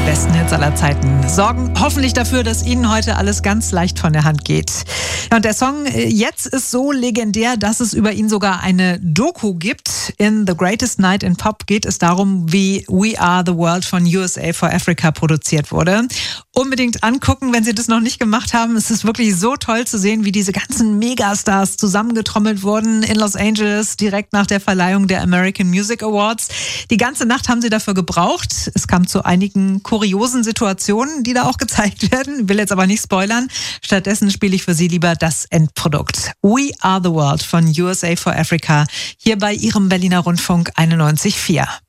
besten Hits aller Zeiten sorgen hoffentlich dafür, dass Ihnen heute alles ganz leicht von der Hand geht. Ja, und der Song jetzt ist so legendär, dass es über ihn sogar eine Doku gibt. In The Greatest Night in Pop geht es darum, wie We Are the World von USA for Africa produziert wurde. Unbedingt angucken, wenn Sie das noch nicht gemacht haben. Es ist wirklich so toll zu sehen, wie diese ganzen Megastars zusammengetrommelt wurden in Los Angeles direkt nach der Verleihung der American Music Awards. Die ganze Nacht haben sie dafür gebraucht. Es kam zu einigen kuriosen Situationen, die da auch gezeigt werden. Will jetzt aber nicht spoilern. Stattdessen spiele ich für Sie lieber das Endprodukt. We Are the World von USA for Africa hier bei Ihrem Berliner Rundfunk 91.4.